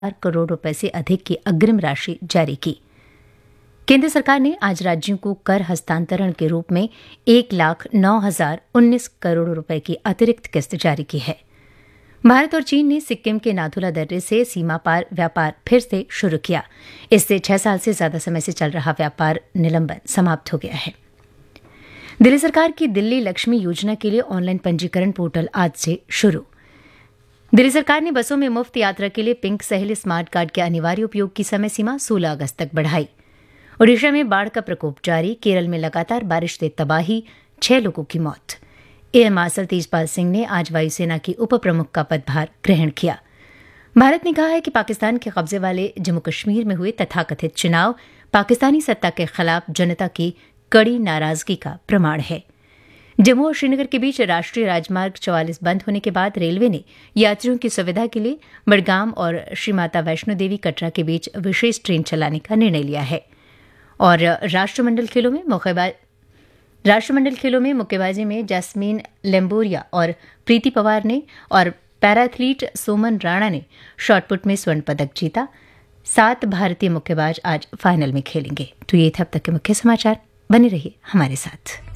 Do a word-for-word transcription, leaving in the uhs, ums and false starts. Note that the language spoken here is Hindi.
करोड़ रुपए से अधिक की अग्रिम राशि जारी की। केंद्र सरकार ने आज राज्यों को कर हस्तांतरण के रूप में एक लाख नौ हजार उन्नीस करोड़ रुपए की अतिरिक्त किस्त जारी की है। भारत और चीन ने सिक्किम के नाथुला दर्रे से सीमा पार व्यापार फिर से शुरू किया। इससे छह साल से ज्यादा समय से चल रहा व्यापार निलंबन समाप्त हो गया है। दिल्ली सरकार की दिल्ली लक्ष्मी योजना के लिए ऑनलाइन पंजीकरण पोर्टल आज से शुरू। दिल्ली सरकार ने बसों में मुफ्त यात्रा के लिए पिंक सहेली स्मार्ट कार्ड के अनिवार्य उपयोग की समय सीमा सोलह अगस्त तक बढ़ाई। ओडिशा में बाढ़ का प्रकोप जारी, केरल में लगातार बारिश से तबाही, छह लोगों की मौत। एयर मार्शल तेजपाल सिंह ने आज वायुसेना की उप प्रमुख का पदभार ग्रहण किया। भारत ने कहा है कि पाकिस्तान के कब्जे वाले जम्मू कश्मीर में हुए तथाकथित चुनाव पाकिस्तानी सत्ता के खिलाफ जनता की कड़ी नाराजगी का प्रमाण है। जम्मू और श्रीनगर के बीच राष्ट्रीय राजमार्ग चौवालीस बंद होने के बाद रेलवे ने यात्रियों की सुविधा के लिए बडगाम और श्री माता वैष्णो देवी कटरा के बीच विशेष ट्रेन चलाने का निर्णय लिया है। और राष्ट्रमंडल खेलों में मुक्केबाज राष्ट्रमंडल खेलों में मुक्केबाजी में जैस्मीन लेम्बोरिया और प्रीति पवार ने और पैराथलीट सोमन राणा ने शॉटपुट में स्वर्ण पदक जीता। सात भारतीय मुक्केबाज आज फाइनल में खेलेंगे। तो ये थे अब तक के मुख्य समाचार। बने रहिए हमारे साथ।